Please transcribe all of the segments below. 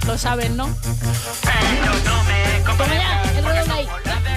Lo saben, ¿no? Toma ya, el redoble ahí.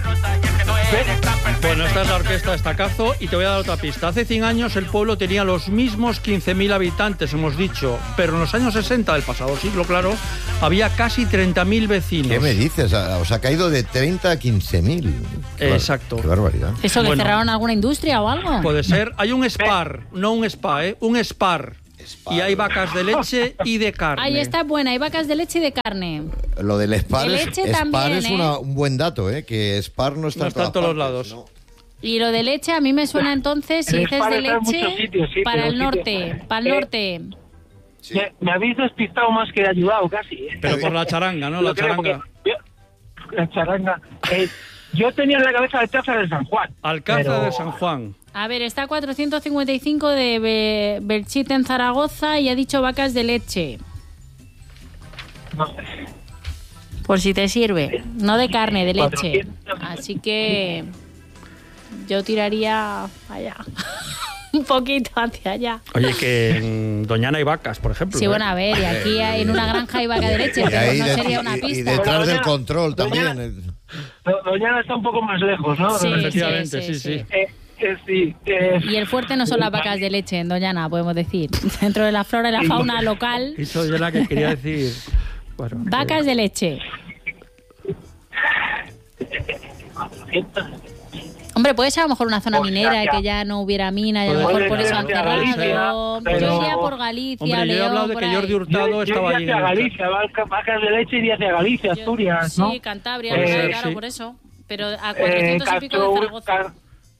Bueno, esta es la orquesta de Estacazo y te voy a dar otra pista. Hace 100 años el pueblo tenía los mismos 15.000 habitantes, hemos dicho, pero en los años 60 del pasado siglo, claro, había casi 30.000 vecinos. ¿Qué me dices? Os ha caído de 30 a 15.000. Exacto. Qué barbaridad. ¿Eso que cerraron alguna industria o algo? Puede ser. Hay un Spar, no un spa, un Spar. Y hay vacas de leche y de carne. Ahí está buena, hay vacas de leche y de carne. Lo del Spar, de leche Spar también, es un buen dato, que Spar no está, no está en todos los lados. No. Y lo de leche a mí me suena entonces, si dices de leche, sitios, sí, para el sitios, norte, para el norte. Sí. Me habéis despistado más que ayudado casi. Pero por la charanga, ¿no? La charanga. La charanga. Yo tenía en la cabeza Alcázar de San Juan. Alcázar de San Juan. A ver, está 455 de Belchite en Zaragoza y ha dicho vacas de leche. No. Por si te sirve. No de carne, de leche. 400. Así que yo tiraría allá. Un poquito hacia allá. Oye, que en Doñana hay vacas, por ejemplo. Sí, bueno, a ver, y aquí en una granja hay vaca de leche, Y pero ahí no sería una y pista. detrás del control Doñana- también. Doñana está un poco más lejos, ¿no? Sí, Efectivamente, sí. Y el fuerte no son las vacas de leche en Doñana, podemos decir. Dentro de la flora y la fauna local, Eso yo la que quería decir. Bueno, vacas de leche. Hombre, puede ser a lo mejor una zona Pues minera y ya. que ya no hubiera mina y a lo Puede mejor por ser eso han hacia Galicia, cerrado. pero- Yo iría por Galicia, Hombre, yo he León, hablado de por que ahí. Jordi Hurtado estaba yo allí. iría hacia Galicia, vacas de leche iría hacia Galicia, Asturias, Sí, ¿no? Cantabria, Puede no sé, ser, claro, sí. por eso. Pero a 400 y pico de Zaragoza.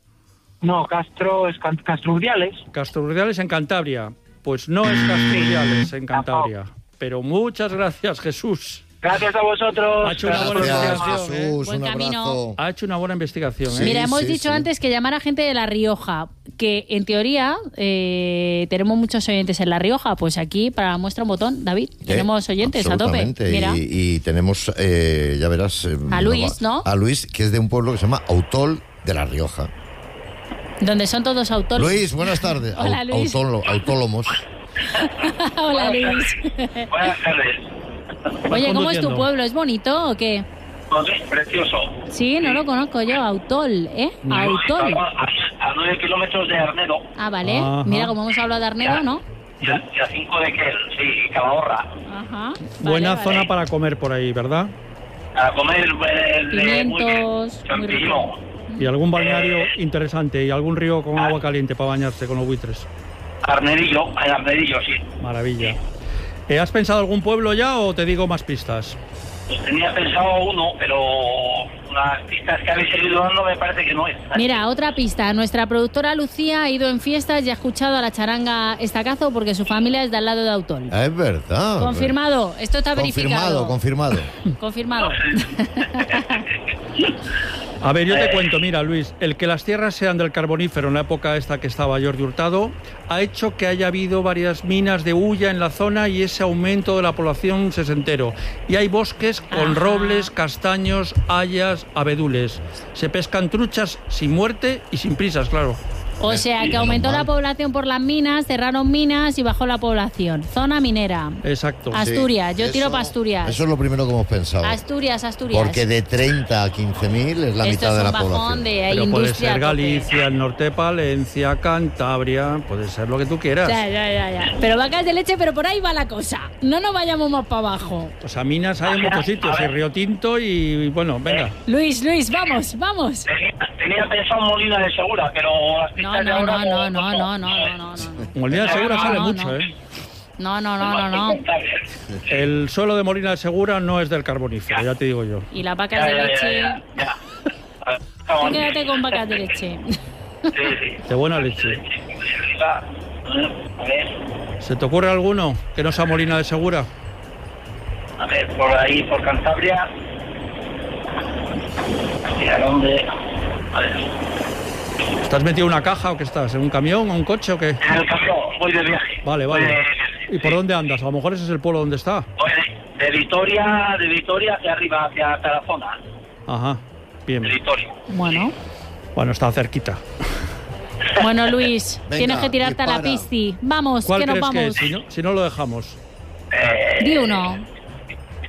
Castro Urdiales. Casturdiales en Cantabria. Pues no es Casturdiales en Cantabria. Pero muchas gracias, Jesús. Gracias a vosotros. Ha hecho una buena Gracias, investigación, Jesús. Buen Un camino. abrazo. Ha hecho una buena investigación. Sí. Mira, hemos dicho sí. antes que llamar a gente de La Rioja, que en teoría tenemos muchos oyentes en La Rioja. Pues aquí, para la muestra un botón, David, tenemos oyentes a tope. Absolutamente. Mira. Y tenemos, ya verás... A Luis, ¿no? A Luis, que es de un pueblo que se llama Autol de La Rioja. Donde son todos autónomos. Luis, buenas tardes. Hola, Luis. Autónomos. Hola, Luis. Buenas tardes. Oye, ¿cómo es tu conduciendo. pueblo? ¿Es bonito o qué? Pues es precioso. Sí, no lo conozco yo. Autol, ¿eh? Autol. A 9 kilómetros de Arnedo Ah, vale. Ajá. Mira, como hemos hablado de Arnedo, ¿no? y a 5 de Quel, sí, Calahorra. Ajá. Buena Vale, zona vale. para comer por ahí, ¿verdad? A comer Pimientos, muy champiñón. Y algún balneario interesante y algún río con agua caliente para bañarse con los buitres. Arnedillo, hay Arnedillo, sí. Maravilla. ¿Has pensado algún pueblo ya o te digo más pistas? Pues tenía pensado uno, pero las pistas que habéis seguido dando me parece que no es. Mira, otra pista. Nuestra productora Lucía ha ido en fiestas y ha escuchado a la charanga Estacazo porque su familia es de al lado de Autol. Ah, es verdad. Confirmado. Esto está verificado. Confirmado. Confirmado. A ver, yo te cuento, mira, Luis, el que las tierras sean del Carbonífero en la época esta que estaba Jordi Hurtado ha hecho que haya habido varias minas de hulla en la zona y ese aumento de la población sesentero. Y hay bosques con Ajá. robles, castaños, hayas, abedules. Se pescan truchas sin muerte y sin prisas, claro. O sea, que aumentó la normal. población por las minas, cerraron minas y bajó la población. Zona minera. Exacto. Asturias, yo tiro Eso- para Asturias. Eso es lo primero que hemos pensado. Asturias. Porque de 30 a 15.000 es la Esto mitad es de la un bajón población. de Pero puede industria. ser a tope. Galicia, el norte de Palencia, Cantabria, puede ser lo que tú quieras. Ya. Pero vacas de leche, pero por ahí va la cosa. No nos vayamos más para abajo. O sea, minas hay en muchos sitios, y Río Tinto y bueno, venga. Luis, vamos. Tenía pensado Molina de Segura, pero las pistas de ahora No. Molina de Segura No, sale no, mucho, no. ¿eh? No. El suelo de Molina de Segura no es del Carbonífero, ya te digo yo. Y las vacas de leche. Tú Tú quédate con vacas de leche. Sí. De buena leche. A ver, ¿Se te ocurre alguno que no sea Molina de Segura? por ahí, por Cantabria. ¿Y a dónde? A ver. ¿Estás metido en una caja o qué estás? ¿En un camión o un coche o qué? En el camión, voy de viaje. Vale. Voy de- ¿Y por dónde andas? A lo mejor ese es el pueblo donde está. Voy de Vitoria hacia arriba, hacia Tarazona. Ajá, bien. De Vitoria. Bueno, Está cerquita. Luis, Venga, tienes que tirarte a la dispara. pisti. Vamos, ¿Cuál que nos crees que vamos. es? Si no lo dejamos. Di uno.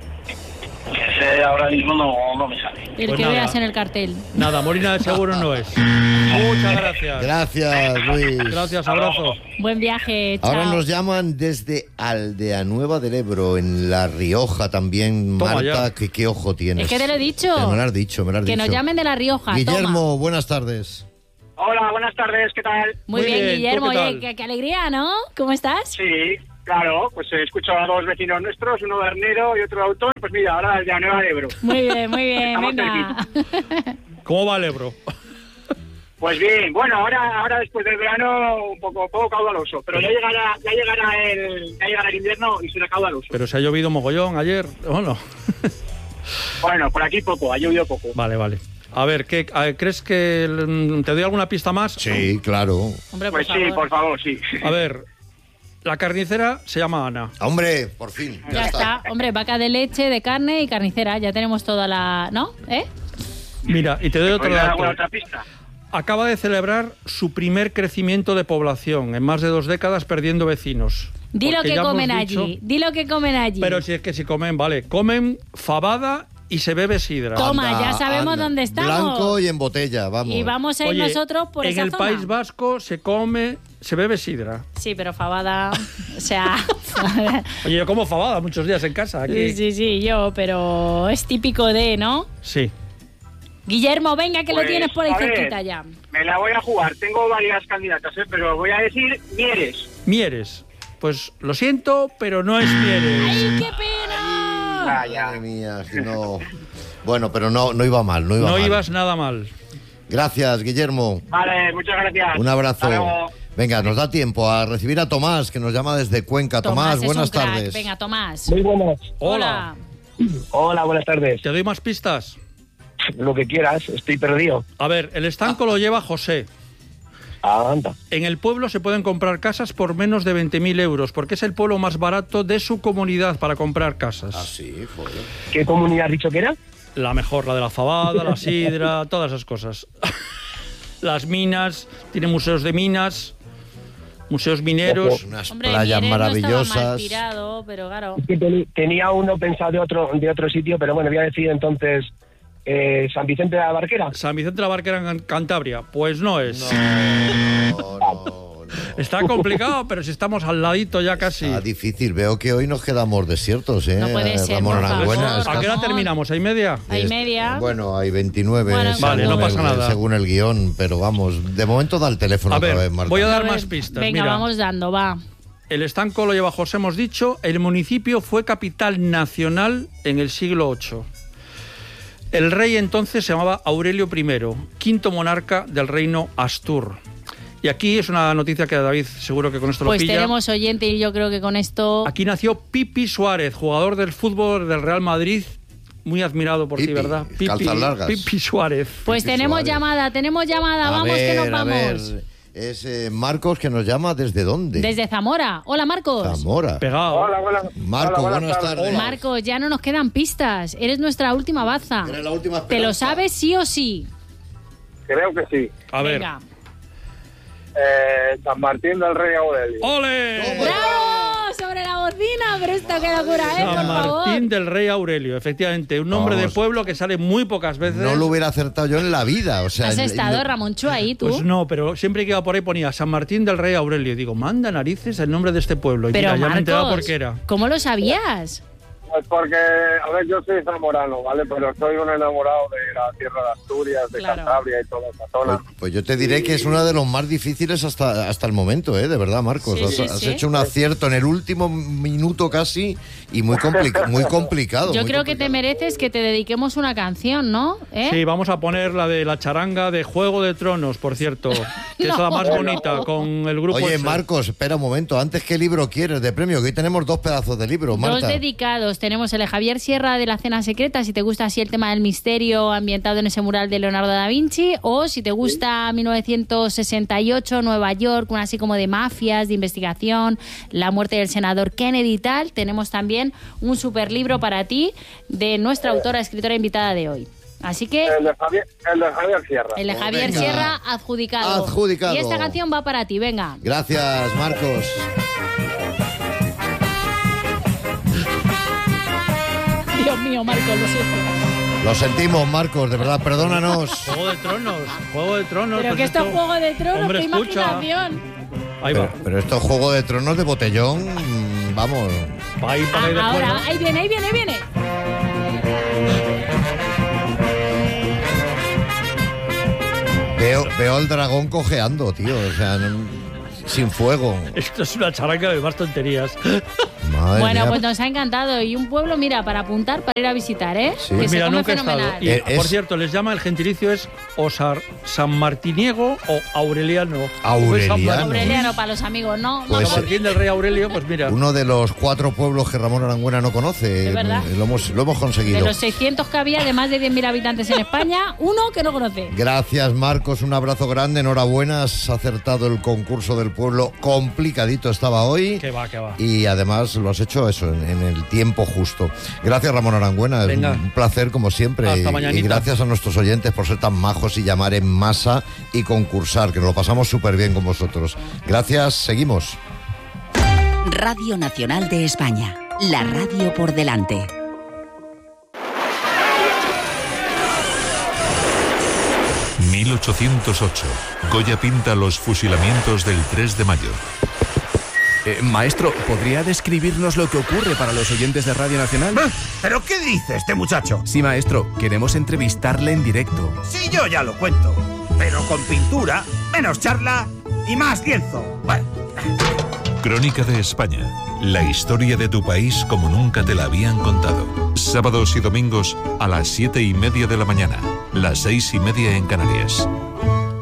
ahora mismo no me sale. El Pues que nada. veas en el cartel. Nada, Molina de Seguro no es. Muchas gracias. Gracias, Luis. Gracias, abrazo. Buen viaje, chao. Ahora nos llaman desde Aldea Nueva del Ebro, en La Rioja también. Toma Marta, ya. qué ojo tienes. Es que te lo he dicho. Me lo has dicho, me lo has Que dicho. nos llamen de La Rioja. Guillermo, Toma. buenas tardes. Hola, buenas tardes, ¿qué tal? Muy Muy bien, bien, Guillermo. ¿tú qué Oye, tal? qué alegría, ¿no? ¿Cómo estás? Sí, claro, pues he escuchado a dos vecinos nuestros, uno de Arnero y otro de Autón, pues mira, ahora de Nueva de Ebro. Muy bien, muy bien. Estamos Venga. ¿Cómo va el Ebro? Pues bien, bueno, ahora después del verano un poco caudaloso, pero ya llegará el invierno y será caudaloso. Pero se ha llovido mogollón ayer, ¿o no? Bueno, por aquí poco, ha llovido poco. Vale. A ver, ¿crees que te doy alguna pista más? Sí, claro. Hombre, Pues sí, por favor, sí. A ver, la carnicera se llama Ana. Hombre, por fin. Ya está. Hombre, vaca de leche, de carne y carnicera. Ya tenemos toda la... ¿No? ¿Eh? Mira, y te doy otro ¿Puedes dar dato. alguna otra pista? Acaba de celebrar su primer crecimiento de población en más de 2 décadas perdiendo vecinos. Di lo Porque que ya hemos comen dicho- allí. Di lo que comen allí. Pero si es que si comen, vale. Comen fabada y se bebe sidra. Toma, Anda, ya sabemos anda. dónde estamos. Blanco y en botella, vamos. Y vamos a ir Oye, nosotros por en esa el zona. País Vasco se bebe sidra. Sí, pero fabada... O sea... Oye, yo como fabada muchos días en casa. Aquí. sí, yo, pero es típico de, ¿no? Sí. Guillermo, venga, que lo Pues, tienes por ahí a ver, cerquita ya. Me la voy a jugar, tengo varias candidatas, pero voy a decir Mieres. Mieres. Pues lo siento, pero no es Mieres. ¡Ay, qué pena! Vaya. Madre mía, que no... Bueno, pero no iba mal, no iba No mal. ibas nada mal. Gracias, Guillermo. Vale, muchas gracias. Un abrazo. Hasta luego. Venga, nos da tiempo a recibir a Tomás, que nos llama desde Cuenca. Tomás, es buenas un crack. tardes. Venga, Tomás. Muy buenas. Hola. Hola, buenas tardes. ¿Te doy más pistas? Lo que quieras, estoy perdido. A ver, el estanco lo lleva José. Anda. En el pueblo se pueden comprar casas por menos de 20.000 euros, porque es el pueblo más barato de su comunidad para comprar casas. Ah, sí, joder. ¿Qué comunidad has dicho que era? La mejor, la de la fabada, la sidra, todas esas cosas. Las minas, tiene museos de minas, museos mineros. Unas Hombre, playas Mieres no estaba mal maravillosas. tirado, pero claro. Tenía uno pensado de otro sitio, pero bueno, voy a decir entonces San Vicente de la Barquera. San Vicente de la Barquera en Cantabria. Pues no es. No. Está complicado, pero si estamos al ladito ya casi. Está difícil. Veo que hoy nos quedamos desiertos, ¿eh? No puede ser, Ramón por Aranguena. favor. Estás- ¿A qué hora terminamos? ¿A y media? Hay media. Bueno, hay 29 Bueno, según, Vale, no pasa nada. según el guión, pero vamos, de momento da el teléfono A otra ver, vez, Marta. voy a A dar ver, más pistas. Venga, Mira, vamos dando, va. el estanco lo lleva José, hemos dicho. El municipio fue capital nacional en el siglo VIII. El rey entonces se llamaba Aurelio I, quinto monarca del reino Astur. Y aquí es una noticia que David seguro que con esto Pues lo pilla. tenemos oyente y yo creo que con esto... Aquí nació Pipi Suárez, jugador del fútbol del Real Madrid, muy admirado por ti, Pipi, ¿verdad? calzas largas. Pipi Suárez. Pues Pipi tenemos Suárez. llamada, A vamos ver, que nos a vamos. ver, es Marcos que nos llama, ¿desde dónde? Desde Zamora. Hola, Marcos. Zamora. Pegado. Hola, Marcos, buenas tardes. Marcos, ya no nos quedan pistas. Eres nuestra última baza. Eres la última ¿Te lo esperanza. sabes sí o sí? Creo que sí. A ver. Venga. San Martín del Rey Aurelio. ¡Ole! ¡Bravo! Sobre la bocina, pero esto qué locura, ¿eh? Por San favor. Martín del Rey Aurelio, efectivamente. Un nombre de Vamos. pueblo que sale muy pocas veces. No lo hubiera acertado yo en la vida, o sea... ¿Has en- estado, en- Ramón Chu, ahí tú? Pues no, pero siempre que iba por ahí ponía San Martín del Rey Aurelio. Y digo, manda narices el nombre de este pueblo. Y Pero mira, ya me he enterado Marcos, por qué era. ¿cómo lo sabías? Pues porque, a ver, yo soy zamorano, ¿vale? Pero soy un enamorado de la tierra de Asturias, de Claro. Cantabria y toda esa zona. Pues yo te diré que es uno de los más difíciles hasta el momento, ¿eh? De verdad, Marcos. Sí, has sí, has sí. hecho un acierto en el último minuto casi y muy, muy complicado. Yo muy creo que te complicado. mereces que te dediquemos una canción, ¿no? ¿Eh? Sí, vamos a poner la de la charanga de Juego de Tronos, por cierto, que es la más bonita, con el grupo Oye, ese. Marcos, espera un momento. Antes, ¿qué libro quieres de premio? Que hoy tenemos 2 pedazos de libro, Dos Marta. dedicados. Tenemos el de Javier Sierra de La Cena Secreta, si te gusta así el tema del misterio ambientado en ese mural de Leonardo da Vinci, o si te gusta 1968, Nueva York, una así como de mafias, de investigación, la muerte del senador Kennedy y tal, tenemos también un super libro para ti de nuestra autora, escritora invitada de hoy. Así que El de Javier Sierra. el de Pues Javier venga. Sierra adjudicado. Adjudicado. Y esta canción va para ti, venga. Gracias, Marcos. Dios mío, Marcos, lo siento. Lo sentimos, Marcos, de verdad, perdónanos. Juego de Tronos. Pero pues que esto es Juego de Tronos, hombre, qué escucha. imaginación. Ahí va. Pero esto es Juego de Tronos de botellón, vamos. Va ahí para ahí de Ahora, acuerdo. ahí viene. Veo al dragón cojeando, tío, o sea, sin fuego. Esto es una charanga de más tonterías. Madre Bueno, mía. pues nos ha encantado. Y un pueblo, mira, para apuntar, para ir a visitar, ¿eh? Sí. Que Pues se mira, come nunca he estado. fenomenal. Y, por cierto, les llama, el gentilicio es o San Martiniego o Aureliano. Aureliano. Aureliano para los amigos, ¿no? Pues, San Martín del Rey Aurelio, pues mira. Uno de los 4 pueblos que Ramón Arangüena no conoce. Es verdad. Lo hemos conseguido. De los 600 que había, de más de 10.000 habitantes en España, uno que no conoce. Gracias, Marcos, un abrazo grande, enhorabuena, has acertado el concurso del pueblo, complicadito estaba hoy. Que va. Y además lo has hecho eso, en el tiempo justo. Gracias, Ramón Arangüena, Venga. es un placer como siempre. Hasta Y mañanita. gracias a nuestros oyentes por ser tan majos y llamar en masa y concursar, que nos lo pasamos súper bien con vosotros. Gracias, seguimos. Radio Nacional de España, la radio por delante. En 1808, Goya pinta los fusilamientos del 3 de mayo. Maestro, ¿podría describirnos lo que ocurre para los oyentes de Radio Nacional? ¿Pero qué dice este muchacho? Sí, maestro, queremos entrevistarle en directo. Sí, yo ya lo cuento. Pero con pintura, menos charla y más lienzo. Bueno. Crónica de España. La historia de tu país como nunca te la habían contado. Sábados y domingos a las 7:30 de la mañana. Las 6:30 en Canarias.